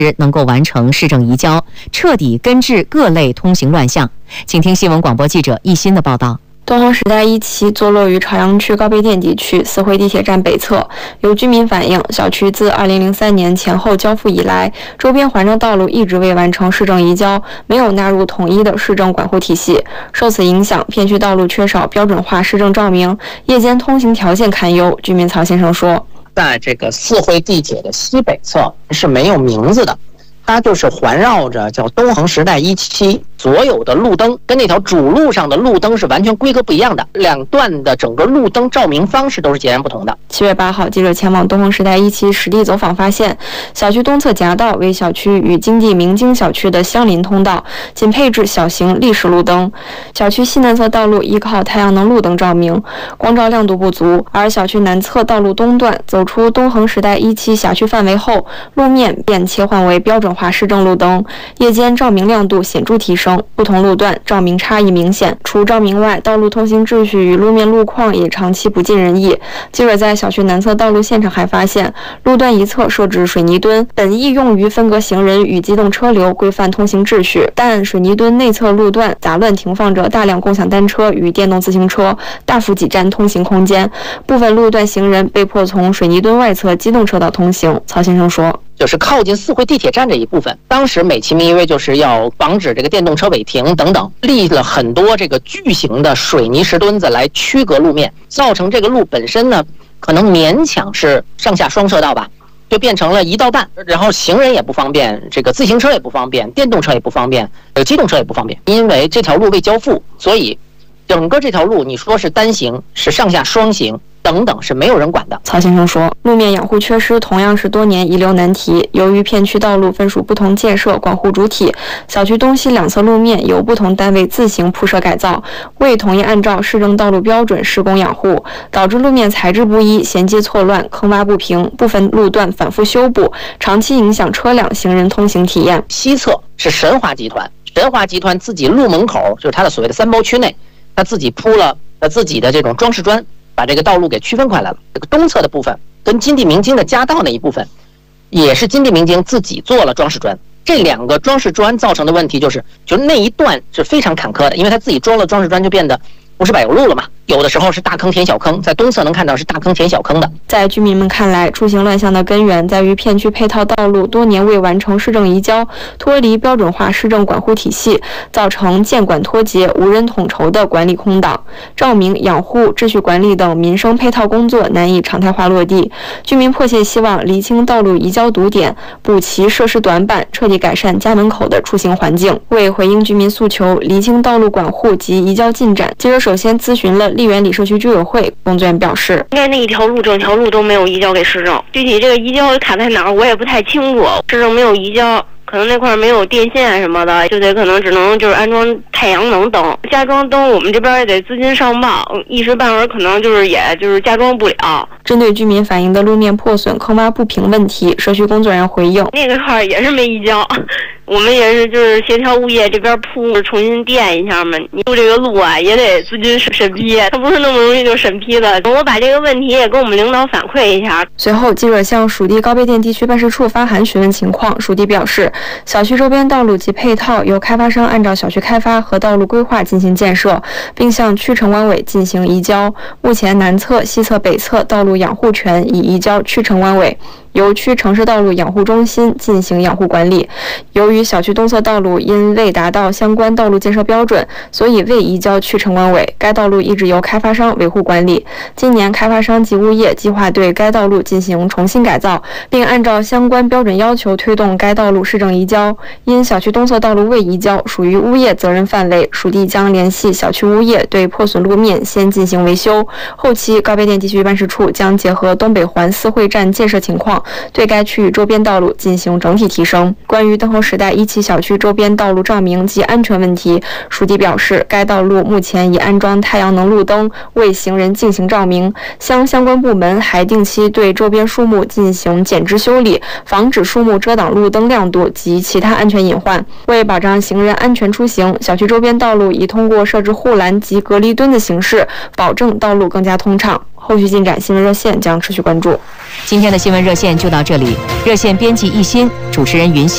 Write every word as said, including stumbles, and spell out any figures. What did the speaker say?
能够完成市政移交，彻底根治各类通行乱象。请听新闻广播记者易欣的报道。 东风时代一期坐落于朝阳区高碑店地区四惠地铁站北侧，有居民反映，小区自二零零三年前后交付以来，周边环状道路一直未完成市政移交，没有纳入统一的市政管护体系。受此影响，片区道路缺少标准化市政照明，夜间通行条件堪忧。居民曹先生说， 在这个四惠地铁的西北侧是没有名字的，它就是环绕着叫东横时代一期，所有的路灯跟那条主路上的路灯是完全规格不一样的，两段的整个路灯照明方式都是截然不同的。 七月八号，记者前往东风时代一期实地走访，发现小区东侧夹道为小区与金地明经小区的相邻通道，仅配置小型立式路灯。小区西南侧道路依靠太阳能路灯照明，光照亮度不足，而小区南侧道路东段走出东横时代一期辖区范围后，路面便切换为标准化市政路灯，夜间照明亮度显著提升，不同路段照明差异明显。除照明外，道路通行秩序与路面路况也长期不尽人意。记者在小区南侧道路现场还发现，路段一侧设置水泥墩，本意用于分隔行人与机动车流，规范通行秩序，但水泥墩内侧路段杂乱停放着大量共享单车与电动自行车，大幅挤占通行空间，部分路段行人被迫从水泥墩外侧机动车道通行。曹先生说， 就是靠近四惠地铁站这一部分，当时美其名曰就是要防止这个电动车违停等等，立了很多这个巨型的水泥石墩子来区隔路面，造成这个路本身呢可能勉强是上下双车道吧，就变成了一道半，然后行人也不方便，这个自行车也不方便，电动车也不方便，呃，机动车也不方便。因为这条路未交付，所以整个这条路你说是单行，是上下双行等等是没有人管的。 曹先生说，路面养护缺失同样是多年遗留难题。由于片区道路分属不同建设管护主体，小区东西两侧路面由不同单位自行铺设改造，未统一按照市政道路标准施工养护，导致路面材质不一，衔接错乱，坑洼不平，部分路段反复修补，长期影响车辆行人通行体验。 西侧是神华集团，神华集团自己路门口就是它的所谓的三包区内，它自己铺了呃自己的这种装饰砖，把这个道路给区分开来了。这个东侧的部分跟金地明经的夹道那一部分，也是金地明经自己做了装饰砖。这两个装饰砖造成的问题就是，就是那一段是非常坎坷的，因为他自己装了装饰砖，就变得不是柏油路了嘛。有的时候是大坑填小坑，在东侧能看到是大坑填小坑的。 在居民们看来，出行乱象的根源在于片区配套道路多年未完成市政移交，脱离标准化市政管护体系，造成监管脱节、无人统筹的管理空档，照明、养护、秩序管理等民生配套工作难以常态化落地。居民迫切希望厘清道路移交堵点，补齐设施短板，彻底改善家门口的出行环境。为回应居民诉求，厘清道路管护及移交进展，记者首先咨询了丽园里社区居委会工作人员表示， 应该那一条路整条路都没有移交给市政，具体这个移交卡在哪儿我也不太清楚，市政没有移交，可能那块没有电线什么的，就得可能只能就是安装太阳能灯，加装灯我们这边也得资金上报，一时半会儿可能就是也就是加装不了。 针对居民反映的路面破损、坑洼不平问题，社区工作人员回应， 那个块也是没移交，我们也是就是协调物业这边铺重新垫一下嘛，你铺这个路啊也得资金审批，它不是那么容易就审批的。我把这个问题也跟我们领导反馈一下。 随后，记者向属地高碑店地区办事处发函询问情况，属地表示，小区周边道路及配套由开发商按照小区开发和道路规划进行建设，并向区城管委进行移交。目前南侧、西侧、北侧道路养护权已移交区城管委，由区城市道路养护中心进行养护管理。由于小区东侧道路因未达到相关道路建设标准，所以未移交区城管委，该道路一直由开发商维护管理。今年开发商及物业计划对该道路进行重新改造，并按照相关标准要求推动该道路市政移交。因小区东侧道路未移交，属于物业责任范围，属地将联系小区物业对破损路面先进行维修，后期高碑店地区办事处将结合东北环四惠站建设情况，对该区域周边道路进行整体提升。关于东风时代一期小区周边道路照明及安全问题，属地表示，该道路目前已安装太阳能路灯，为行人进行照明。相相关部门还定期对周边树木进行剪枝修理，防止树木遮挡路灯亮度及其他安全隐患。为保障行人安全出行，小区周边道路已通过设置护栏及隔离墩的形式，保证道路更加通畅。后续进展，新闻热线将持续关注。 今天的新闻热线就到这里，热线编辑一心，主持人云溪。